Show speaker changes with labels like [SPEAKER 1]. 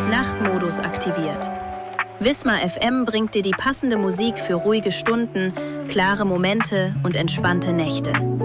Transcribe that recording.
[SPEAKER 1] Nachtmodus aktiviert. Wismar FM bringt dir die passende Musik für ruhige Stunden, klare Momente und entspannte Nächte.